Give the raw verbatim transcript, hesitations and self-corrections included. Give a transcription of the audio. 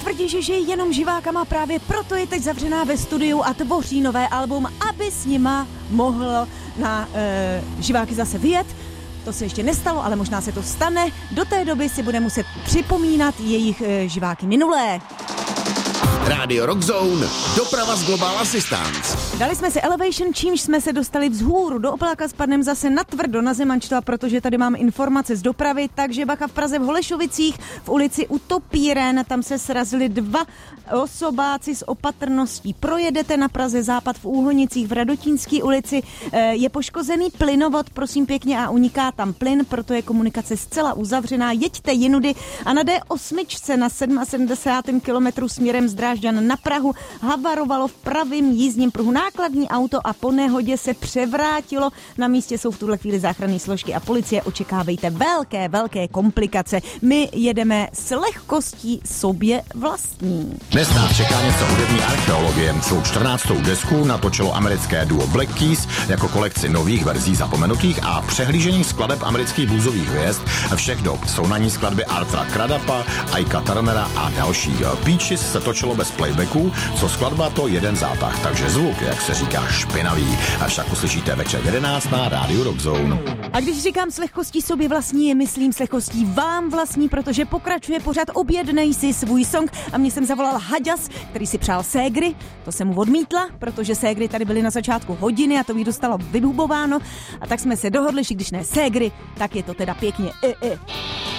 tvrdí, že žije jenom živákama, právě proto je teď zavřená ve studiu a tvoří nové album, aby s nima mohl na e, živáky zase vyjet. To se ještě nestalo, ale možná se to stane. Do té doby si bude muset připomínat jejich e, živáky minulé. Rádio Rockzone, doprava z Global Assistance. Dali jsme si Elevation, čímž jsme se dostali vzhůru. Do Opelka spadnem zase natvrdo na Zemančtva, protože tady mám informace z dopravy, takže bacha v Praze v Holešovicích, v ulici Utopíren, tam se srazili dva osobáci s opatrností. Projedete na Praze Západ v Úhonicích v Radotínské ulici, je poškozený plynovod, prosím pěkně, a uniká tam plyn, proto je komunikace zcela uzavřená. Jeďte jinudy a na D osm na sedmdesátém kilometru směrem z Drážďan na Prahu havarovalo v pravém jízdním pruhu nákladní auto a po nehodě se převrátilo. Na místě jsou v tuhle chvíli záchranné složky a policie. Očekávejte velké, velké komplikace. My jedeme s lehkostí sobě vlastní. Dnes nás čeká něco hudební archeologie. Svou čtrnáctou desku natočilo americké duo Black Keys jako kolekci nových verzí zapomenutých a přehlížení skladeb amerických bluesových hvězd všech dob. Jsou na ní skladby Artura Cradapa, Ika Turnera a další. Peaches se točilo bez playbacku, co skladba to jeden zátah, takže zvuk, jak se říká, špinavý. A však uslyšíte večer jedenáct na Rádiu Rockzone. A když říkám s lehkostí sobě vlastní, je myslím s lehkostí vám vlastní, protože pokračuje pořád Objednej si svůj song a mě jsem zavolal Haďas, který si přál ségry, to jsem mu odmítla, protože ségry tady byly na začátku hodiny a to jí dostalo vybubováno a tak jsme se dohodli, že když ne ségry, tak je to teda pěkně i, i.